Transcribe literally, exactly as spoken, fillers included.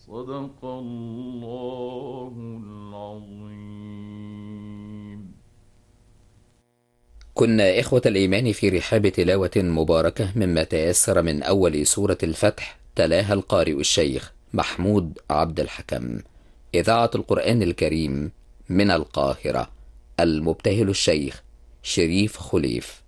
صدق الله العظيم. كنا إخوة الإيمان في رحاب تلاوة مباركة مما تيسر من أول سورة الفتح، تلاها القارئ الشيخ محمود عبد الحكم. إذاعة القرآن الكريم من القاهرة، المبتهل الشيخ شريف خليف.